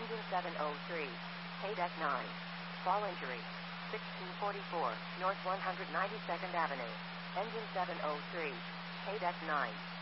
Engine 703. Haydeck 9. Fall injury. 1644, North 192nd Avenue. Engine 703. Haydeck 9.